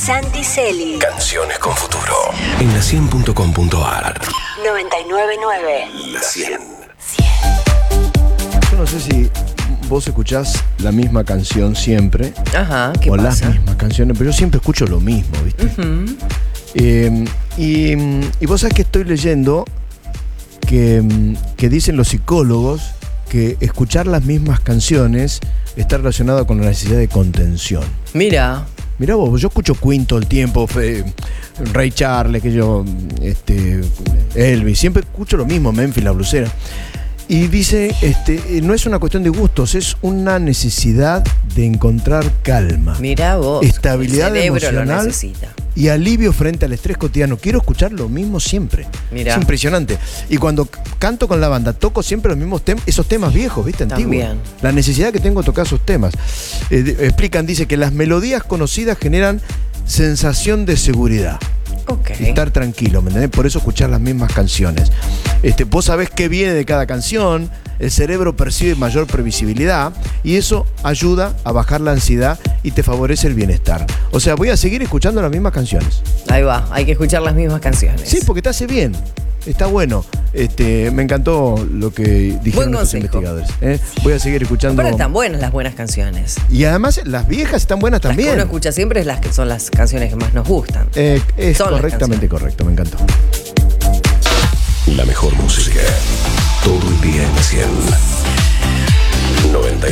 Santi Celi. Canciones con futuro. En la 100.com.ar. 99.9. La 100. Yo no sé si vos escuchás la misma canción siempre. Ajá, ¿qué o pasa? las mismas canciones, pero yo siempre escucho lo mismo, ¿viste? Uh-huh. Y vos sabés que estoy leyendo que dicen los psicólogos que escuchar las mismas canciones está relacionado con la necesidad de contención. Mirá vos, yo escucho Queen todo el tiempo, Ray Charles, Elvis, siempre escucho lo mismo, Memphis, La Blusera. Y dice, no es una cuestión de gustos, es una necesidad de encontrar calma. Mirá vos. Estabilidad el cerebro emocional lo necesita. Y alivio frente al estrés cotidiano. Quiero escuchar lo mismo siempre. Mirá. Es impresionante. Y cuando canto con la banda, toco siempre los mismos esos temas viejos, ¿viste? Antiguos. También. La necesidad que tengo de tocar esos temas. Explican, dice que las melodías conocidas generan sensación de seguridad. Ok. Estar tranquilo, ¿me entendés? Por eso escuchar las mismas canciones. Vos sabés qué viene de cada canción, el cerebro percibe mayor previsibilidad y eso ayuda a bajar la ansiedad y te favorece el bienestar. O sea, voy a seguir escuchando las mismas canciones. Ahí va, hay que escuchar las mismas canciones. Sí, porque te hace bien. Está bueno. Me encantó lo que dijeron Buen estos consejo. investigadores. Voy a seguir escuchando. Pero están buenas las buenas canciones. Y además las viejas están buenas Las también. que uno escucha siempre son las canciones que más nos gustan. Es Son las correctamente correcto, me encantó. La mejor música. Todo el día en la 100. 90.